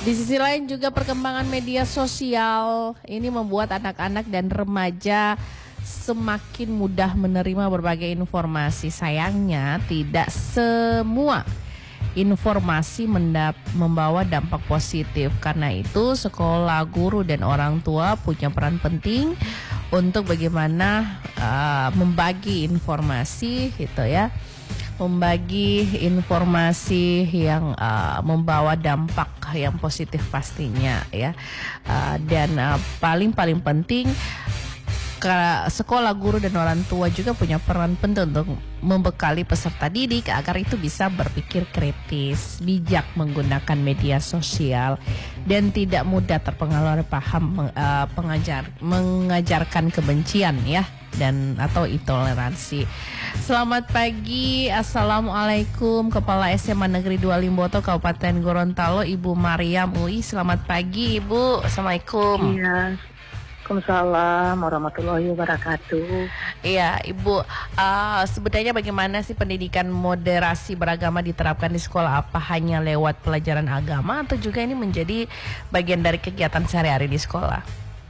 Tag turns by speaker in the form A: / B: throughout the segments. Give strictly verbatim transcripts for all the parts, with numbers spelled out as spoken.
A: Di sisi lain juga perkembangan media sosial ini membuat anak-anak dan remaja semakin mudah menerima berbagai informasi. Sayangnya tidak semua informasi mendap- membawa dampak positif. Karena itu sekolah, guru dan orang tua punya peran penting untuk bagaimana uh, membagi informasi gitu ya. Membagi informasi yang uh, membawa dampak yang positif pastinya ya. Uh, dan uh, paling paling penting ke sekolah, guru dan orang tua juga punya peran penting untuk membekali peserta didik agar itu bisa berpikir kritis, bijak menggunakan media sosial dan tidak mudah terpengaruh paham uh, pengajar mengajarkan kebencian ya dan atau intoleransi. Selamat pagi, Assalamualaikum, Kepala S M A Negeri dua Limboto, Kabupaten Gorontalo, Ibu Mariam U I. Selamat pagi, Ibu. Assalamualaikum.
B: Iya. Waalaikumsalam warahmatullahi wabarakatuh.
A: Iya, Ibu. Uh, sebenarnya bagaimana sih pendidikan moderasi beragama diterapkan di sekolah? Apa hanya lewat pelajaran agama atau juga ini menjadi bagian dari kegiatan sehari-hari di sekolah?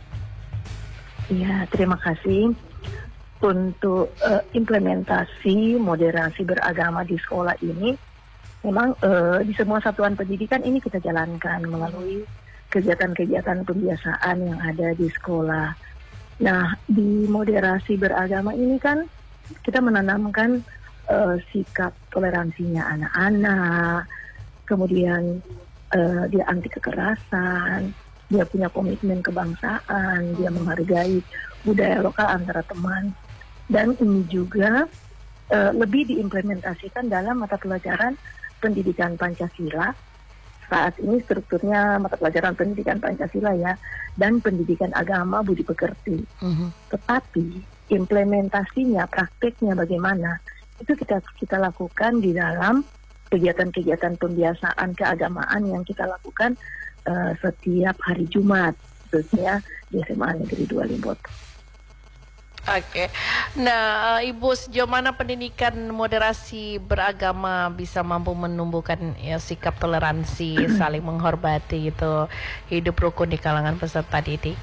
B: Iya, terima kasih. Untuk uh, implementasi moderasi beragama di sekolah ini, memang uh, di semua satuan pendidikan ini kita jalankan melalui kegiatan-kegiatan pembiasaan yang ada di sekolah. Nah, di moderasi beragama ini kan kita menanamkan uh, sikap toleransinya anak-anak, kemudian uh, dia anti kekerasan, dia punya komitmen kebangsaan, dia menghargai budaya lokal antara teman, dan ini juga uh, lebih diimplementasikan dalam mata pelajaran pendidikan Pancasila. Saat ini strukturnya mata pelajaran pendidikan Pancasila ya, dan pendidikan agama budi pekerti. Uh-huh. Tetapi implementasinya, prakteknya bagaimana, itu kita kita lakukan di dalam kegiatan-kegiatan pembiasaan keagamaan yang kita lakukan uh, setiap hari Jumat, khususnya di S M A Negeri dua Limboto.
A: Oke, nah Ibu, sejauh mana pendidikan moderasi beragama bisa mampu menumbuhkan ya, sikap toleransi, saling menghormati itu, hidup rukun di kalangan peserta didik?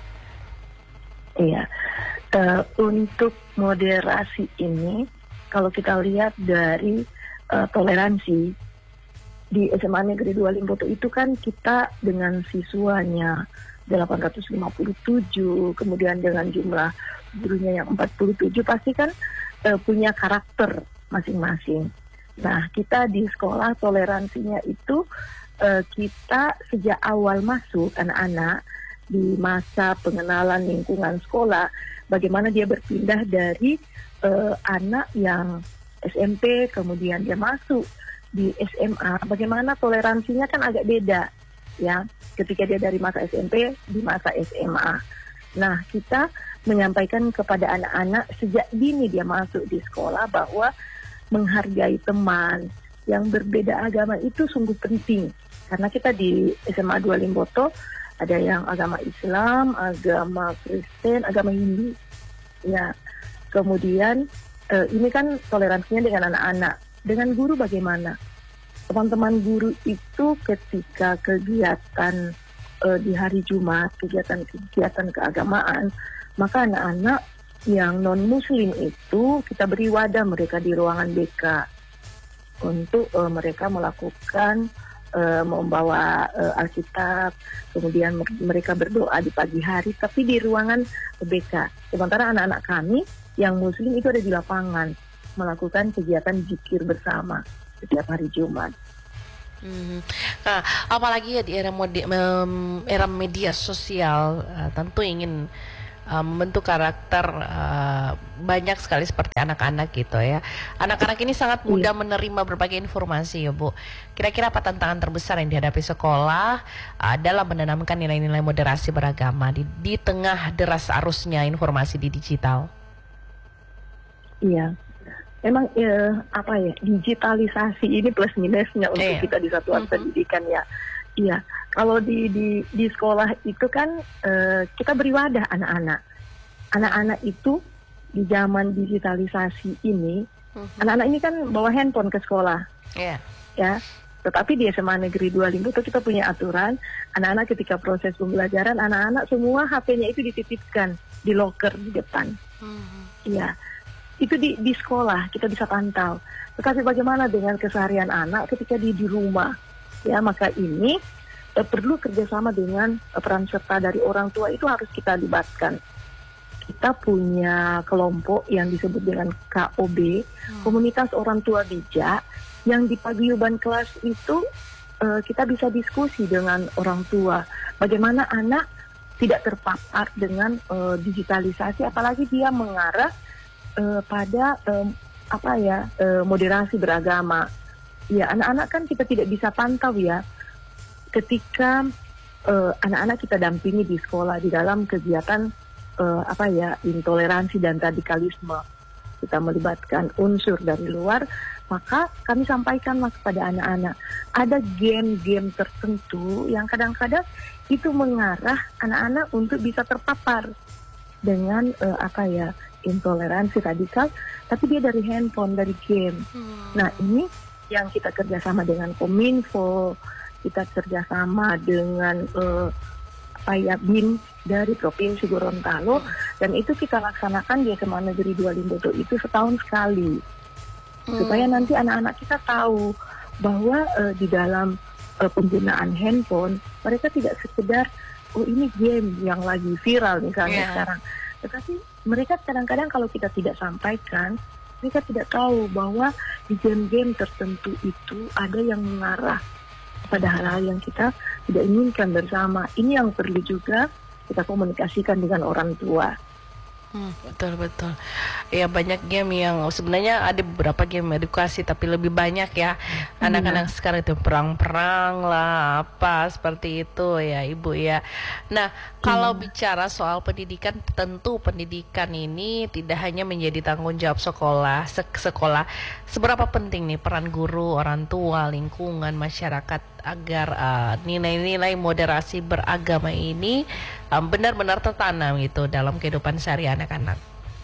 B: Iya, uh, untuk moderasi ini, kalau kita lihat dari uh, toleransi di S M A Negeri dua Limboto itu kan kita dengan siswanya delapan ratus lima puluh tujuh, kemudian dengan jumlah gurunya yang empat puluh tujuh, pasti kan uh, punya karakter masing-masing. Nah, kita di sekolah toleransinya itu uh, kita sejak awal masuk anak-anak di masa pengenalan lingkungan sekolah, bagaimana dia berpindah dari uh, anak yang S M P, kemudian dia masuk di S M A, bagaimana toleransinya kan agak beda ya, ketika dia dari masa S M P di masa S M A. Nah, kita menyampaikan kepada anak-anak sejak dini dia masuk di sekolah bahwa menghargai teman yang berbeda agama itu sungguh penting. Karena kita di S M A dua Limboto ada yang agama Islam, agama Kristen, agama Hindu. Ya, kemudian eh, ini kan toleransinya dengan anak-anak. Dengan guru bagaimana? Teman-teman guru itu ketika kegiatan eh, di hari Jumat, kegiatan-kegiatan keagamaan, maka anak-anak yang non-muslim itu kita beri wadah mereka di ruangan B K untuk uh, mereka melakukan uh, membawa uh, Alkitab, kemudian mereka berdoa di pagi hari tapi di ruangan B K. Sementara anak-anak kami yang muslim itu ada di lapangan melakukan kegiatan zikir bersama setiap hari Jumat.
A: Hmm. Nah, apalagi ya di era, modi- era media sosial uh, tentu ingin Uh, membentuk karakter uh, banyak sekali seperti anak-anak gitu ya. Anak-anak ini sangat mudah menerima berbagai informasi ya Bu. Kira-kira apa tantangan terbesar yang dihadapi sekolah uh, dalam menanamkan nilai-nilai moderasi beragama di, di tengah deras arusnya informasi di digital?
B: Iya, memang eh, apa ya, digitalisasi ini plus minusnya untuk eh. kita di satuan mm-hmm. pendidikan ya. Iya, kalau di di di sekolah itu kan uh, kita beri wadah anak-anak. Anak-anak itu di zaman digitalisasi ini, uh-huh. anak-anak ini kan bawa handphone ke sekolah, yeah. ya. Tetapi di S M A Negeri dua Limboto kita punya aturan, anak-anak ketika proses pembelajaran, anak-anak semua H P-nya itu dititipkan di loker di depan. Iya, hmm. itu di, di sekolah kita bisa pantau. Tetapi bagaimana dengan keseharian anak ketika di di rumah? Ya, maka ini eh, perlu kerjasama dengan eh, peran serta dari orang tua itu harus kita libatkan. Kita punya kelompok yang disebut dengan K O B, hmm. Komunitas Orang Tua Bijak, yang di paguyuban kelas itu uh, kita bisa diskusi dengan orang tua bagaimana anak tidak terpapar dengan uh, digitalisasi, apalagi dia mengarah uh, pada um, apa ya uh, moderasi beragama. Ya, anak-anak kan kita tidak bisa pantau ya ketika uh, anak-anak kita dampingi di sekolah di dalam kegiatan uh, apa ya intoleransi dan radikalisme. Kita melibatkan unsur dari luar, maka kami sampaikanlah kepada anak-anak, ada game-game tertentu yang kadang-kadang itu mengarah anak-anak untuk bisa terpapar dengan uh, apa ya intoleransi radikal, tapi dia dari handphone, dari game. Hmm. Nah, ini yang kita kerjasama dengan Kominfo, kita kerjasama dengan uh, apa ya B I N dari Provinsi Gorontalo, dan itu kita laksanakan di S M A Negeri dua Limboto itu setahun sekali, hmm. supaya nanti anak-anak kita tahu bahwa uh, di dalam uh, penggunaan handphone mereka tidak sekedar oh ini game yang lagi viral misalnya yeah. sekarang, tetapi mereka kadang-kadang kalau kita tidak sampaikan, mereka tidak tahu bahwa di game-game tertentu itu ada yang mengarah pada hal-hal yang kita tidak inginkan bersama. Ini yang perlu juga kita komunikasikan dengan orang tua.
A: Hmm, betul betul. Ya, banyak game yang sebenarnya ada beberapa game edukasi, tapi lebih banyak ya anak-anak hmm. sekarang itu perang-perang lah apa seperti itu ya Ibu ya. Nah, kalau hmm. bicara soal pendidikan, tentu pendidikan ini tidak hanya menjadi tanggung jawab sekolah, sek sekolah. Seberapa penting nih peran guru, orang tua, lingkungan, masyarakat agar uh, nilai-nilai moderasi beragama ini um, benar-benar tertanam gitu dalam kehidupan sehari anak-anak.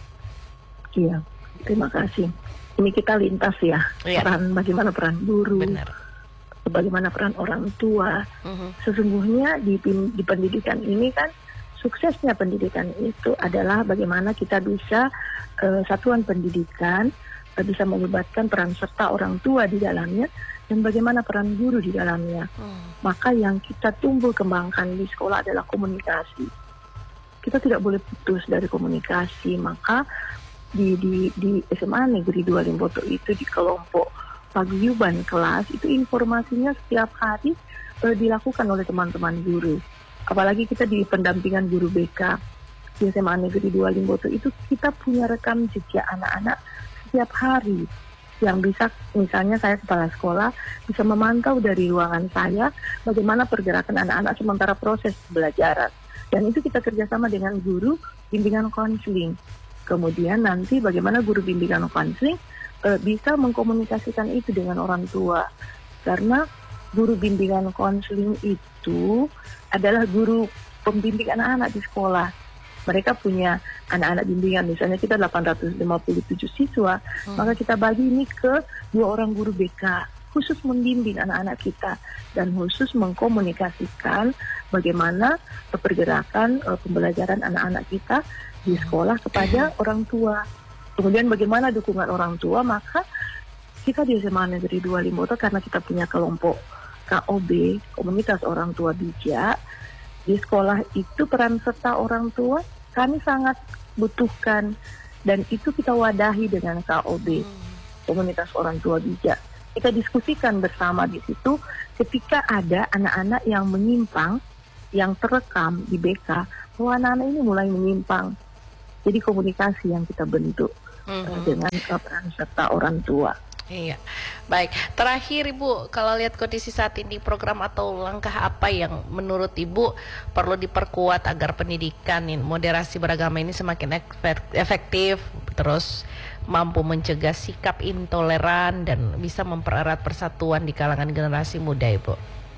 B: Iya, terima kasih. Ini kita lintas ya, iya. peran bagaimana peran guru, benar. Bagaimana peran orang tua. Uh-huh. Sesungguhnya di, di pendidikan ini kan suksesnya pendidikan itu adalah bagaimana kita bisa uh, satuan pendidikan uh, bisa melibatkan peran serta orang tua di dalamnya, dan bagaimana peran guru di dalamnya. Hmm. Maka yang kita tumbuh kembangkan di sekolah adalah komunikasi. Kita tidak boleh putus dari komunikasi. Maka di di di S M A Negeri dua Limboto itu di kelompok paguyuban kelas itu informasinya setiap hari eh, dilakukan oleh teman-teman guru. Apalagi kita di pendampingan guru B K di S M A Negeri dua Limboto itu kita punya rekam jejak anak-anak setiap hari. Yang bisa, misalnya saya kepala sekolah, bisa memantau dari ruangan saya bagaimana pergerakan anak-anak sementara proses pembelajaran. Dan itu kita kerjasama dengan guru bimbingan konseling. Kemudian nanti bagaimana guru bimbingan konseling e, bisa mengkomunikasikan itu dengan orang tua. Karena guru bimbingan konseling itu adalah guru pembimbing anak-anak di sekolah. Mereka punya anak-anak bimbingan, misalnya kita delapan ratus lima puluh tujuh siswa, hmm. maka kita bagi ini ke dua orang guru B K, khusus membimbing anak-anak kita, dan khusus mengkomunikasikan bagaimana pergerakan uh, pembelajaran anak-anak kita di sekolah kepada hmm. orang tua. Kemudian bagaimana dukungan orang tua, maka kita di S M A Negeri dua Limboto, karena kita punya kelompok K O B, Komunitas Orang Tua Bijak, di sekolah itu peran serta orang tua kami sangat butuhkan, dan itu kita wadahi dengan K O B, Komunitas Orang Tua Bijak. Kita diskusikan bersama di situ ketika ada anak-anak yang menyimpang, yang terekam di B K, bahwa anak-anak ini mulai menyimpang. Jadi komunikasi yang kita bentuk mm-hmm. dengan peran serta orang tua.
A: Iya, baik. Terakhir Ibu, kalau lihat kondisi saat ini, program atau langkah apa yang menurut Ibu perlu diperkuat agar pendidikan moderasi beragama ini semakin efektif, terus mampu mencegah sikap intoleran dan bisa mempererat persatuan di kalangan generasi muda, Ibu?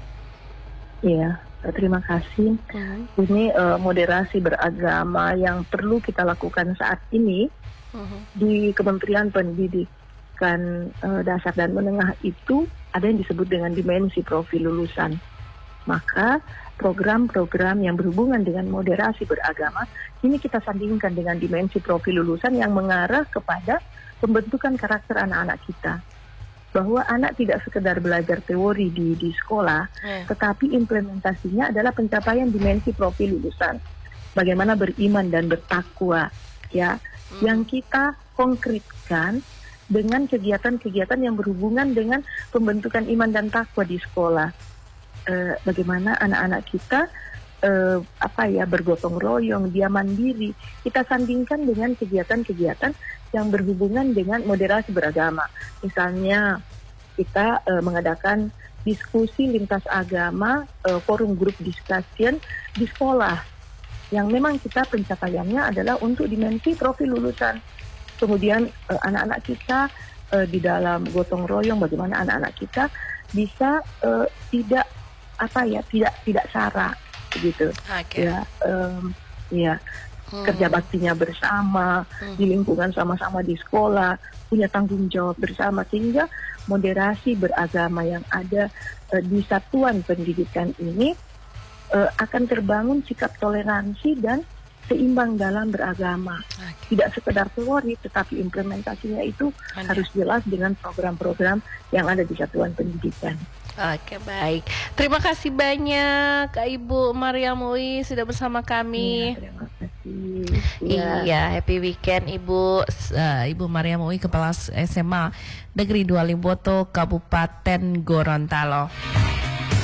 B: Iya, terima kasih. Uh-huh. Ini uh, moderasi beragama yang perlu kita lakukan saat ini uh-huh. di Kementerian Pendidikan kan uh, dasar dan menengah itu ada yang disebut dengan dimensi profil lulusan. Maka program-program yang berhubungan dengan moderasi beragama ini kita sandingkan dengan dimensi profil lulusan yang mengarah kepada pembentukan karakter anak-anak kita. Bahwa anak tidak sekedar belajar teori di, di sekolah, yeah. tetapi implementasinya adalah pencapaian dimensi profil lulusan. Bagaimana beriman dan bertakwa, ya, mm. yang kita konkretkan dengan kegiatan-kegiatan yang berhubungan dengan pembentukan iman dan takwa di sekolah. E, bagaimana anak-anak kita e, apa ya bergotong royong, dia mandiri. Kita sandingkan dengan kegiatan-kegiatan yang berhubungan dengan moderasi beragama. Misalnya kita uh, mengadakan diskusi lintas agama, uh, forum group discussion di sekolah, yang memang kita pencapaiannya adalah untuk dimensi profil lulusan. Kemudian uh, anak-anak kita uh, di dalam gotong royong, bagaimana anak-anak kita bisa uh, tidak apa ya tidak tidak sara, begitu. Okay. Ya, um, ya. Hmm. Kerja baktinya bersama, hmm. di lingkungan sama-sama di sekolah, punya tanggung jawab bersama, sehingga moderasi beragama yang ada uh, di satuan pendidikan ini uh, akan terbangun sikap toleransi dan seimbang dalam beragama. Okay. Tidak sekedar teori, tetapi implementasinya itu Anda. harus jelas dengan program-program yang ada di satuan pendidikan.
A: Oke, baik. Terima kasih banyak Kak Ibu Maria Mui sudah bersama kami.
B: Ya, terima kasih.
A: Ya. Iya, happy weekend Ibu uh, Ibu Maria Mui, Kepala S M A Negeri dua Limboto, Kabupaten Gorontalo.